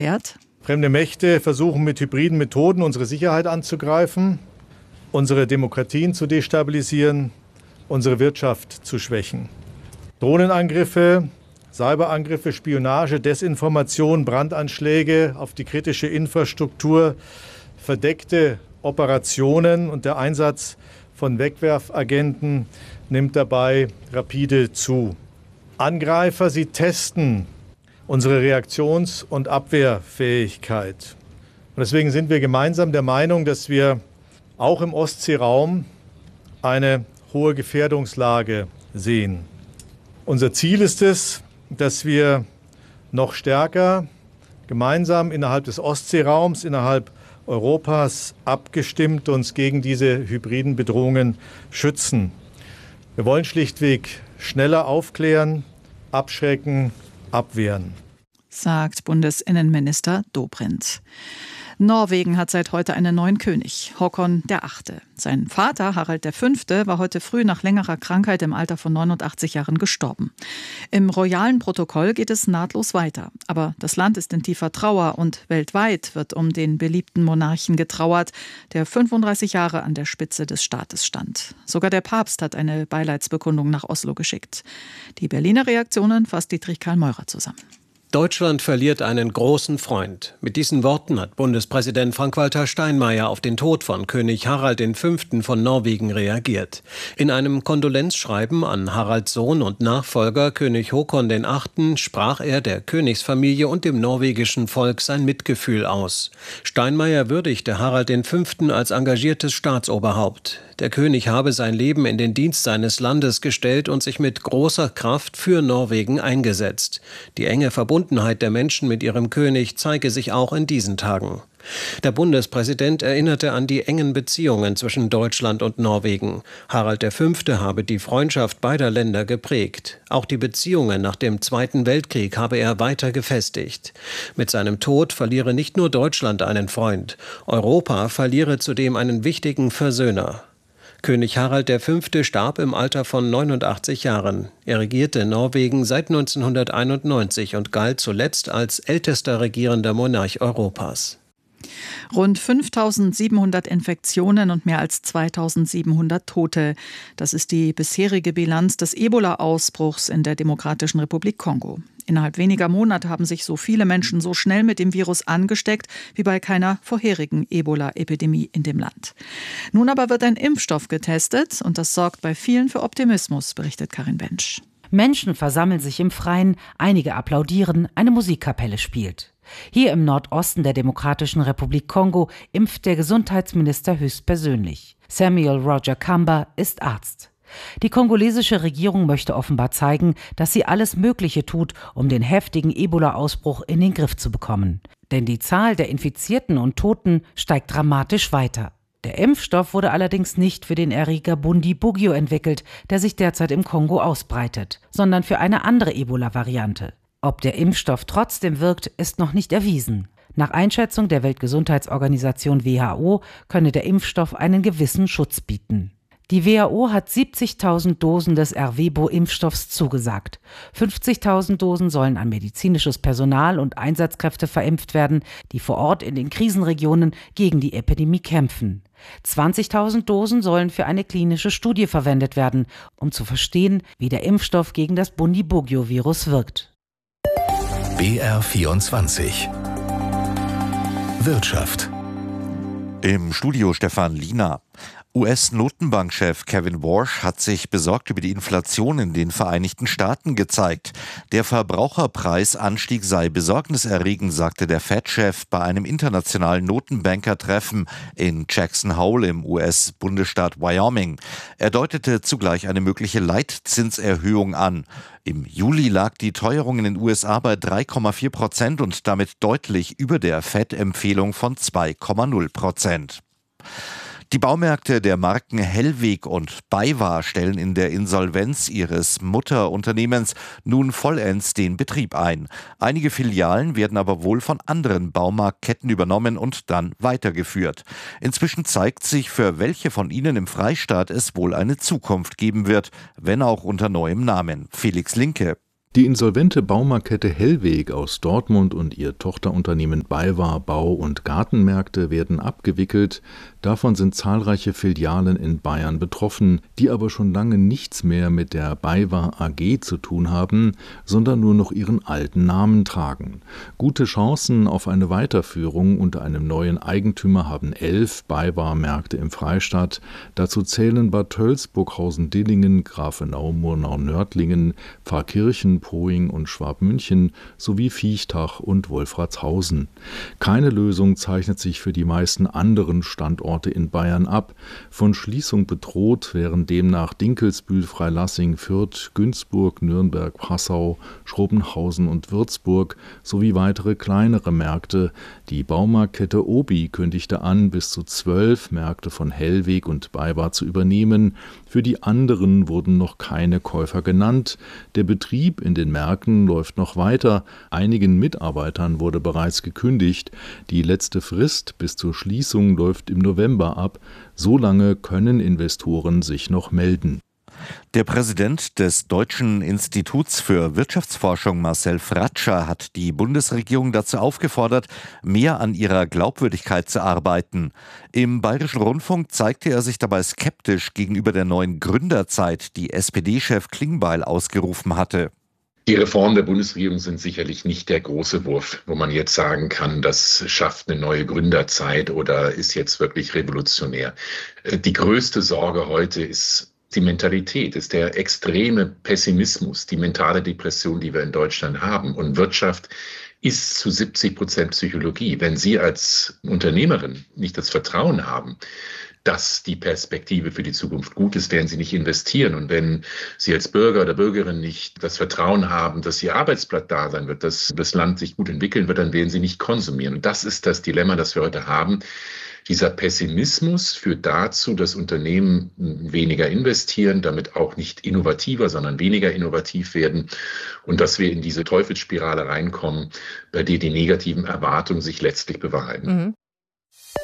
Fremde Mächte versuchen mit hybriden Methoden unsere Sicherheit anzugreifen, unsere Demokratien zu destabilisieren, unsere Wirtschaft zu schwächen. Drohnenangriffe, Cyberangriffe, Spionage, Desinformation, Brandanschläge auf die kritische Infrastruktur, verdeckte Operationen und der Einsatz von Wegwerfagenten nimmt dabei rapide zu. Angreifer, sie testen unsere Reaktions- und Abwehrfähigkeit. Und deswegen sind wir gemeinsam der Meinung, dass wir auch im Ostseeraum eine hohe Gefährdungslage sehen. Unser Ziel ist es, dass wir noch stärker gemeinsam innerhalb des Ostseeraums, innerhalb Europas abgestimmt uns gegen diese hybriden Bedrohungen schützen. Wir wollen schlichtweg schneller aufklären, abschrecken, abwehren, sagt Bundesinnenminister Dobrindt. Norwegen hat seit heute einen neuen König, Håkon VIII. Sein Vater, Harald V., war heute früh nach längerer Krankheit im Alter von 89 Jahren gestorben. Im royalen Protokoll geht es nahtlos weiter. Aber das Land ist in tiefer Trauer und weltweit wird um den beliebten Monarchen getrauert, der 35 Jahre an der Spitze des Staates stand. Sogar der Papst hat eine Beileidsbekundung nach Oslo geschickt. Die Berliner Reaktionen fasst Dietrich Karl Meurer zusammen. Deutschland verliert einen großen Freund. Mit diesen Worten hat Bundespräsident Frank-Walter Steinmeier auf den Tod von König Harald V. von Norwegen reagiert. In einem Kondolenzschreiben an Haralds Sohn und Nachfolger König Håkon VIII. Sprach er der Königsfamilie und dem norwegischen Volk sein Mitgefühl aus. Steinmeier würdigte Harald V. als engagiertes Staatsoberhaupt. Der König habe sein Leben in den Dienst seines Landes gestellt und sich mit großer Kraft für Norwegen eingesetzt. Die enge Verbundenheit der Menschen mit ihrem König zeige sich auch in diesen Tagen. Der Bundespräsident erinnerte an die engen Beziehungen zwischen Deutschland und Norwegen. Harald V. habe die Freundschaft beider Länder geprägt. Auch die Beziehungen nach dem Zweiten Weltkrieg habe er weiter gefestigt. Mit seinem Tod verliere nicht nur Deutschland einen Freund. Europa verliere zudem einen wichtigen Versöhner. König Harald V. starb im Alter von 89 Jahren. Er regierte Norwegen seit 1991 und galt zuletzt als ältester regierender Monarch Europas. Rund 5.700 Infektionen und mehr als 2.700 Tote. Das ist die bisherige Bilanz des Ebola-Ausbruchs in der Demokratischen Republik Kongo. Innerhalb weniger Monate haben sich so viele Menschen so schnell mit dem Virus angesteckt wie bei keiner vorherigen Ebola-Epidemie in dem Land. Nun aber wird ein Impfstoff getestet und das sorgt bei vielen für Optimismus, berichtet Karin Bensch. Menschen versammeln sich im Freien, einige applaudieren, eine Musikkapelle spielt. Hier im Nordosten der Demokratischen Republik Kongo impft der Gesundheitsminister höchstpersönlich. Samuel Roger Kamba ist Arzt. Die kongolesische Regierung möchte offenbar zeigen, dass sie alles Mögliche tut, um den heftigen Ebola-Ausbruch in den Griff zu bekommen. Denn die Zahl der Infizierten und Toten steigt dramatisch weiter. Der Impfstoff wurde allerdings nicht für den Erreger Bundibugyo entwickelt, der sich derzeit im Kongo ausbreitet, sondern für eine andere Ebola-Variante. Ob der Impfstoff trotzdem wirkt, ist noch nicht erwiesen. Nach Einschätzung der Weltgesundheitsorganisation WHO könne der Impfstoff einen gewissen Schutz bieten. Die WHO hat 70.000 Dosen des Ervebo-Impfstoffs zugesagt. 50.000 Dosen sollen an medizinisches Personal und Einsatzkräfte verimpft werden, die vor Ort in den Krisenregionen gegen die Epidemie kämpfen. 20.000 Dosen sollen für eine klinische Studie verwendet werden, um zu verstehen, wie der Impfstoff gegen das Bundibugyo-Virus wirkt. BR24 Wirtschaft. Im Studio Stefan Liener. US-Notenbankchef Kevin Warsh hat sich besorgt über die Inflation in den Vereinigten Staaten gezeigt. Der Verbraucherpreisanstieg sei besorgniserregend, sagte der Fed-Chef bei einem internationalen Notenbankertreffen in Jackson Hole im US-Bundesstaat Wyoming. Er deutete zugleich eine mögliche Leitzinserhöhung an. Im Juli lag die Teuerung in den USA bei 3,4% und damit deutlich über der Fed-Empfehlung von 2,0%. Die Baumärkte der Marken Hellweg und BayWa stellen in der Insolvenz ihres Mutterunternehmens nun vollends den Betrieb ein. Einige Filialen werden aber wohl von anderen Baumarktketten übernommen und dann weitergeführt. Inzwischen zeigt sich, für welche von ihnen im Freistaat es wohl eine Zukunft geben wird, wenn auch unter neuem Namen. Felix Linke. Die insolvente Baumarktkette Hellweg aus Dortmund und ihr Tochterunternehmen BayWa Bau- und Gartenmärkte werden abgewickelt. Davon sind zahlreiche Filialen in Bayern betroffen, die aber schon lange nichts mehr mit der BayWa AG zu tun haben, sondern nur noch ihren alten Namen tragen. Gute Chancen auf eine Weiterführung unter einem neuen Eigentümer haben 11 BayWa-Märkte im Freistaat. Dazu zählen Bad Tölz, Burghausen-Dillingen, Grafenau, Murnau-Nördlingen, Pfarrkirchen, Poing und Schwabmünchen sowie Viechtach und Wolfratshausen. Keine Lösung zeichnet sich für die meisten anderen Standorte in Bayern ab. Von Schließung bedroht wären demnach Dinkelsbühl, Freilassing, Fürth, Günzburg, Nürnberg, Passau, Schrobenhausen und Würzburg sowie weitere kleinere Märkte. Die Baumarktkette Obi kündigte an, bis zu 12 Märkte von Hellweg und BayWa zu übernehmen. Für die anderen wurden noch keine Käufer genannt. Der Betrieb in den Märkten läuft noch weiter. Einigen Mitarbeitern wurde bereits gekündigt. Die letzte Frist bis zur Schließung läuft im November ab. So lange können Investoren sich noch melden. Der Präsident des Deutschen Instituts für Wirtschaftsforschung, Marcel Fratscher, hat die Bundesregierung dazu aufgefordert, mehr an ihrer Glaubwürdigkeit zu arbeiten. Im Bayerischen Rundfunk zeigte er sich dabei skeptisch gegenüber der neuen Gründerzeit, die SPD-Chef Klingbeil ausgerufen hatte. Die Reformen der Bundesregierung sind sicherlich nicht der große Wurf, wo man jetzt sagen kann, das schafft eine neue Gründerzeit oder ist jetzt wirklich revolutionär. Die größte Sorge heute ist die Mentalität, ist der extreme Pessimismus, die mentale Depression, die wir in Deutschland haben. Und Wirtschaft ist zu 70% Psychologie. Wenn Sie als Unternehmerin nicht das Vertrauen haben, dass die Perspektive für die Zukunft gut ist, werden Sie nicht investieren. Und wenn Sie als Bürger oder Bürgerin nicht das Vertrauen haben, dass Ihr Arbeitsplatz da sein wird, dass das Land sich gut entwickeln wird, dann werden Sie nicht konsumieren. Und das ist das Dilemma, das wir heute haben. Dieser Pessimismus führt dazu, dass Unternehmen weniger investieren, damit auch nicht innovativer, sondern weniger innovativ werden und dass wir in diese Teufelsspirale reinkommen, bei der die negativen Erwartungen sich letztlich bewahrheiten.